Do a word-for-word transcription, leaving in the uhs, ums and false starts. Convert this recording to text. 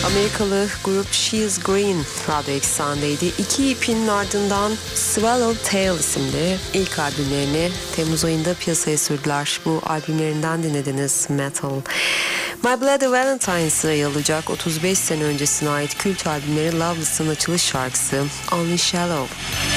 Amerikalı grup She's Green radyo eksenindeydi. İki E P'nin ardından Swallowtail isimli ilk albümlerini Temmuz ayında piyasaya sürdüler. Bu albümlerinden dinlediniz Metal. My Bloody Valentine sırayı alacak. otuz beş sene öncesine ait kült albümleri Loveless'ın açılış şarkısı Only Shallow.